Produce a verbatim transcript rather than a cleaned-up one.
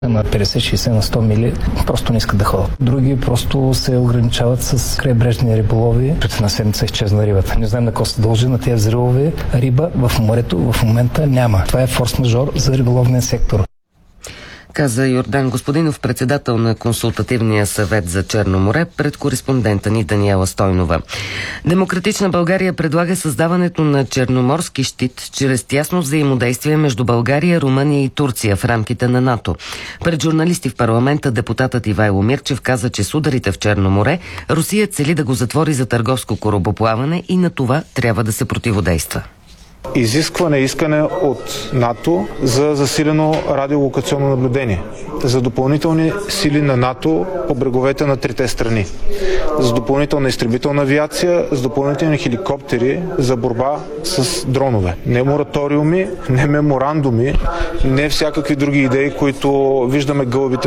На петдесет-шейсет на сто мили просто не искат да ходят. Други просто се ограничават с крайбрежни риболови. Пред една седмица изчезна рибата. Не знам на какво се дължи, на тези взривове. Риба в морето в момента няма. Това е форс-мажор за риболовния сектор. Каза Йордан Господинов, председател на Консултативния съвет за Черно море, пред кореспондента ни Даниела Стойнова. Демократична България предлага създаването на черноморски щит чрез тясно взаимодействие между България, Румъния и Турция в рамките на НАТО. Пред журналисти в парламента депутатът Ивайло Мирчев каза, че с ударите в Черно море Русия цели да го затвори за търговско корабоплаване и на това трябва да се противодейства. Изискване, искане от НАТО за засилено радиолокационно наблюдение, за допълнителни сили на НАТО по бреговете на трите страни, за допълнителна изтребителна авиация, за допълнителни хеликоптери за борба с дронове. Не мораториуми, не меморандуми, не всякакви други идеи, които виждаме гълъбите